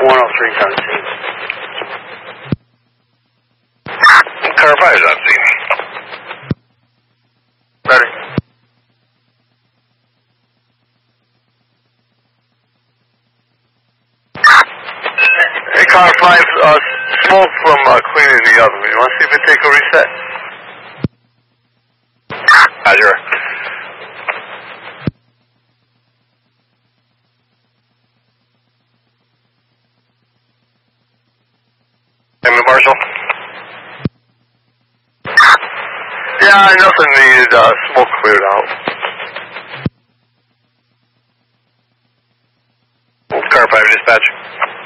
103, 17. Car 5 is on scene. Ready. Hey, car 5, smoke from cleaning the oven. You want to see if it take a reset? Roger. Name the Marshal? Yeah, nothing needed. Smoke cleared out. Car 5 dispatch.